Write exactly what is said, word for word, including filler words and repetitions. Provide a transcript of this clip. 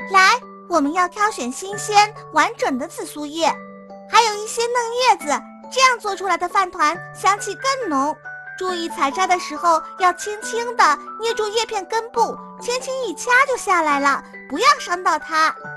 来，我们要挑选新鲜完整的紫苏叶，还有一些嫩叶子，这样做出来的饭团香气更浓。注意采摘的时候要轻轻地捏住叶片根部，轻轻一掐就下来了，不要伤到它。